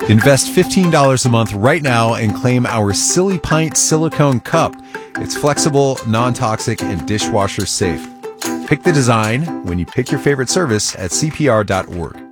Invest $15 a month right now and claim our Silly Pint silicone cup. It's flexible, non-toxic, and dishwasher safe. Pick the design when you pick your favorite service at CPR.org.